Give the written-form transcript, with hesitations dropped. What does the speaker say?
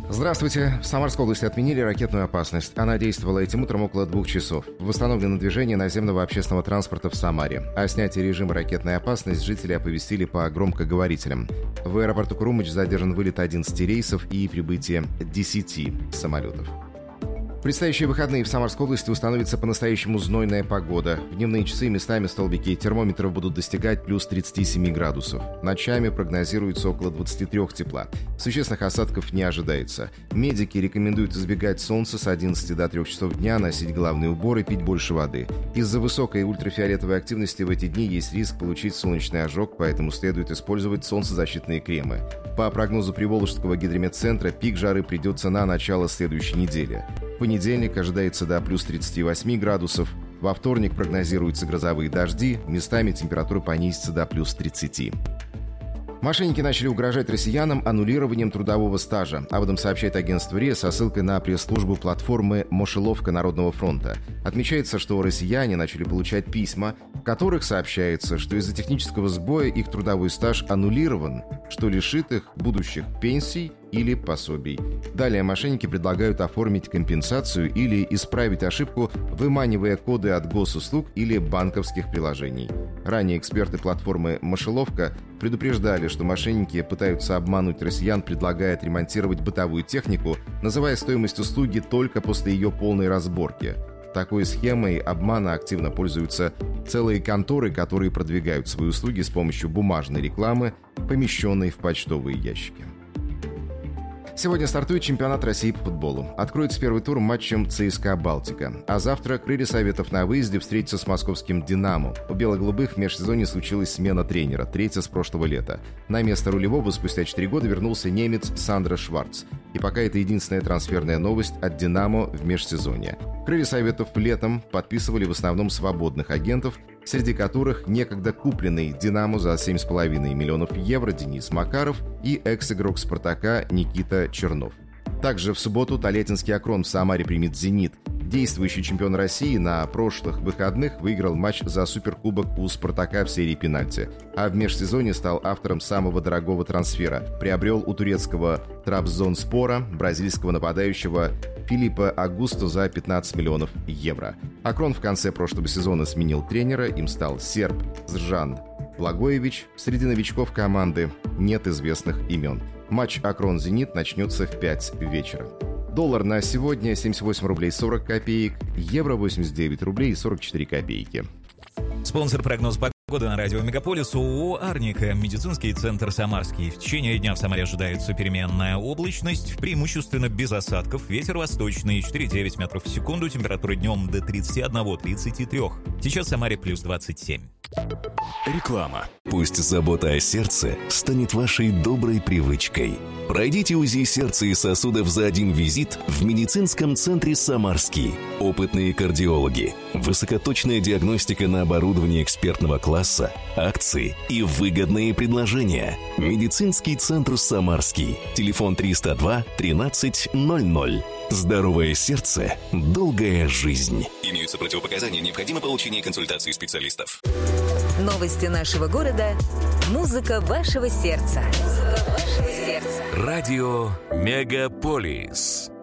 Здравствуйте. В Самарской области отменили ракетную опасность. Она действовала этим утром около 2 часов. Восстановлено движение наземного общественного транспорта в Самаре. О снятии режима ракетной опасности жители оповестили по громкоговорителям. В аэропорту Крумыч задержан вылет 11 рейсов и прибытие 10 самолетов. В предстоящие выходные в Самарской области установится по-настоящему знойная погода. В дневные часы местами столбики термометров будут достигать плюс 37 градусов. Ночами прогнозируется около 23 тепла. Существенных осадков не ожидается. Медики рекомендуют избегать солнца с 11 до 3 часов дня, носить головные уборы, пить больше воды. Из-за высокой ультрафиолетовой активности в эти дни есть риск получить солнечный ожог, поэтому следует использовать солнцезащитные кремы. По прогнозу Приволжского гидрометцентра, пик жары придется на начало следующей недели. В понедельник ожидается до плюс 38 градусов. Во вторник прогнозируются грозовые дожди. Местами температура понизится до плюс 30. Мошенники начали угрожать россиянам аннулированием трудового стажа. Об этом сообщает агентство РИА со ссылкой на пресс-службу платформы «Мошеловка Народного фронта». Отмечается, что россияне начали получать письма, в которых сообщается, что из-за технического сбоя их трудовой стаж аннулирован, что лишит их будущих пенсий или пособий. Далее мошенники предлагают оформить компенсацию или исправить ошибку, выманивая коды от госуслуг или банковских приложений. Ранее эксперты платформы «Мошеловка» предупреждали, что мошенники пытаются обмануть россиян, предлагая отремонтировать бытовую технику, называя стоимость услуги только после ее полной разборки. Такой схемой обмана активно пользуются целые конторы, которые продвигают свои услуги с помощью бумажной рекламы, помещенной в почтовые ящики. Сегодня стартует чемпионат России по футболу. Откроется первый тур матчем ЦСКА «Балтика». А завтра «Крылья Советов» на выезде встретятся с московским «Динамо». У бело-голубых в межсезонье случилась смена тренера, третья с прошлого лета. На место рулевого спустя 4 года вернулся немец Сандро Шварц. И пока это единственная трансферная новость от «Динамо» в межсезонье. «Крылья Советов» летом подписывали в основном свободных агентов, среди которых некогда купленный «Динамо» за 7,5 миллионов евро Денис Макаров и экс-игрок «Спартака» Никита Чернов. Также в субботу Толятинский «Акрон» в Самаре примет «Зенит». Действующий чемпион России на прошлых выходных выиграл матч за суперкубок у «Спартака» в серии пенальти, а в межсезонье стал автором самого дорогого трансфера. Приобрел у турецкого Трабзонспора бразильского нападающего Филиппа Агусто за 15 миллионов евро. «Акрон» в конце прошлого сезона сменил тренера, им стал серб Зжан Благоевич. Среди новичков команды нет известных имен. Матч «Акрон-Зенит» начнется в 5 вечера. Доллар на сегодня 78 рублей 40 копеек, евро 89 рублей 44 копейки. Спонсор прогноз погоды на радио Мегаполис ООО «Арника», медицинский центр «Самарский». В течение дня в Самаре ожидается переменная облачность, преимущественно без осадков, ветер восточный 4,9 метров в секунду, температура днем до 31-33. Сейчас в Самаре плюс 27. Реклама. Пусть забота о сердце станет вашей доброй привычкой. Пройдите УЗИ сердца и сосудов за один визит в медицинском центре «Самарский». Опытные кардиологи, высокоточная диагностика на оборудовании экспертного класса, акции и выгодные предложения. Медицинский центр «Самарский». Телефон 302 13 00. Здоровое сердце, долгая жизнь. Имеются противопоказания, необходимо получение консультации специалистов. Новости нашего города. Музыка вашего сердца. Радио Мегаполис.